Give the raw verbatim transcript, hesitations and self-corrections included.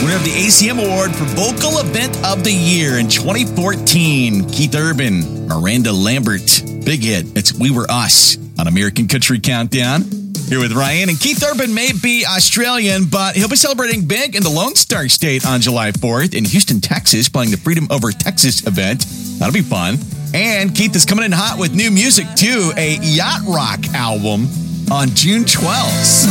winner of the A C M Award for Vocal Event of the Year in twenty fourteen. Keith Urban, Miranda Lambert. Big hit. It's We Were Us on American Country Countdown. Here with Ryan. And Keith Urban may be Australian, but he'll be celebrating big in the Lone Star State on July fourth in Houston, Texas, playing the Freedom Over Texas event. That'll be fun. And Keith is coming in hot with new music, too, a yacht rock album on June twelfth.